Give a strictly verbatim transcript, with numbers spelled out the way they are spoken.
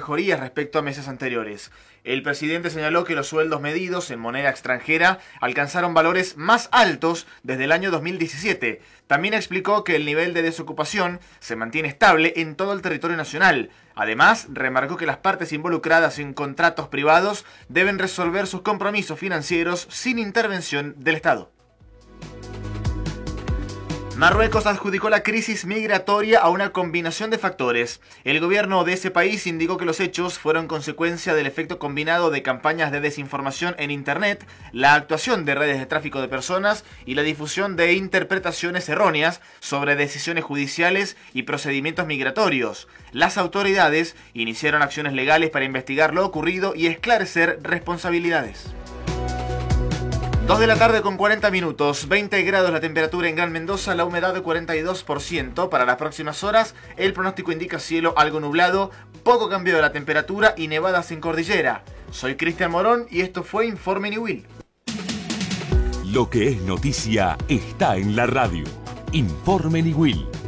mejorías respecto a meses anteriores. El presidente señaló que los sueldos medidos en moneda extranjera alcanzaron valores más altos desde el año dos mil diecisiete. También explicó que el nivel de desocupación se mantiene estable en todo el territorio nacional. Además, remarcó que las partes involucradas en contratos privados deben resolver sus compromisos financieros sin intervención del Estado. Marruecos adjudicó la crisis migratoria a una combinación de factores. El gobierno de ese país indicó que los hechos fueron consecuencia del efecto combinado de campañas de desinformación en Internet, la actuación de redes de tráfico de personas y la difusión de interpretaciones erróneas sobre decisiones judiciales y procedimientos migratorios. Las autoridades iniciaron acciones legales para investigar lo ocurrido y esclarecer responsabilidades. dos de la tarde con cuarenta minutos, veinte grados la temperatura en Gran Mendoza, la humedad de cuarenta y dos por ciento. Para las próximas horas, el pronóstico indica cielo algo nublado, poco cambio de la temperatura y nevadas en cordillera. Soy Cristian Morón y esto fue Informe Niwil. Lo que es noticia está en la radio. Informe Niwil.